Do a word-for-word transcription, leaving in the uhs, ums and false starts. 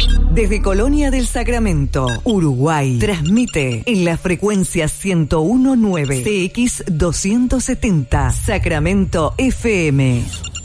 Desde Colonia del Sacramento, Uruguay, transmite en la frecuencia ciento uno punto nueve C X doscientos setenta, Sacramento F M.